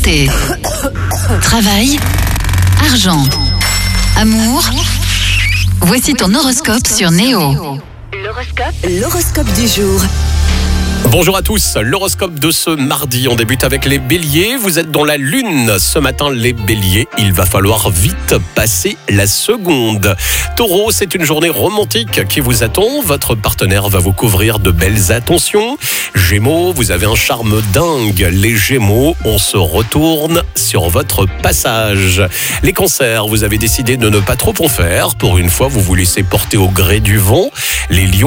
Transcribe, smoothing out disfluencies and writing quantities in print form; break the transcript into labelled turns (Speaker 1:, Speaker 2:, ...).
Speaker 1: Santé, travail, argent, amour. Voici ton horoscope sur Néo.
Speaker 2: L'horoscope du jour.
Speaker 3: Bonjour à tous, l'horoscope de ce mardi, on débute avec les béliers. Vous êtes dans la lune ce matin les béliers, il va falloir vite passer la seconde. Taureau, c'est une journée romantique qui vous attend, votre partenaire va vous couvrir de belles attentions. Gémeaux, vous avez un charme dingue, les gémeaux, on se retourne sur votre passage. Les cancers, vous avez décidé de ne pas trop en faire, pour une fois vous vous laissez porter au gré du vent. Les lions,